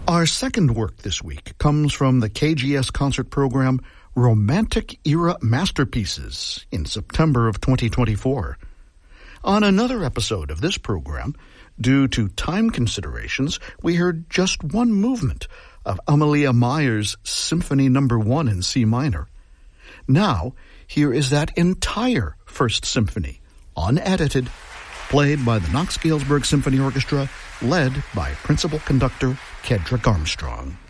Our second work this week comes from the KGS concert program Romantic Era Masterpieces in September of 2024. On another episode of this program, due to time considerations, we heard just one movement of Amalia Mayer's Symphony No. 1 in C minor. Now, here is that entire First Symphony, unedited, played by the Knox-Galesburg Symphony Orchestra, led by principal conductor Kedrick Armstrong.